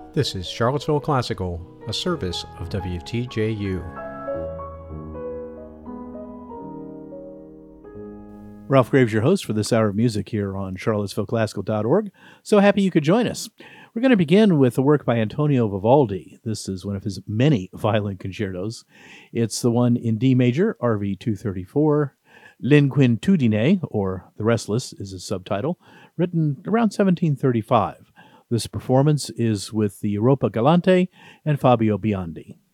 This is Charlottesville Classical, a service of WTJU. Ralph Graves, your host for this hour of music here on charlottesvilleclassical.org. So happy you could join us. We're going to begin with a work by Antonio Vivaldi. This is one of his many violin concertos. It's the one in D major, RV 234, L'inquietudine, or The Restless is his subtitle, written around 1735. This performance is with the Europa Galante and Fabio Biondi.